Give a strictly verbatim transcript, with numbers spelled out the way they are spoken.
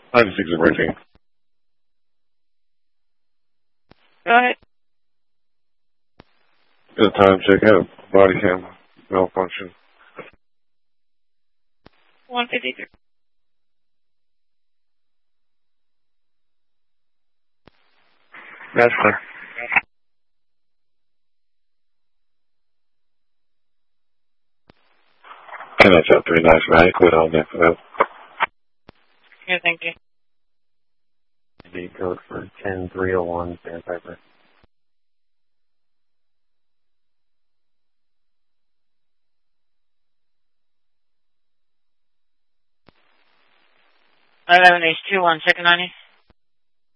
ninety-six emerging. Go ahead. Good time check out. Body cam malfunction. one fifty-three. That's clear. Can I tell three nice right? Quit on that for that. Yeah, thank you. The code for ten three oh one, Sandpiper. eleven H two one, second on you.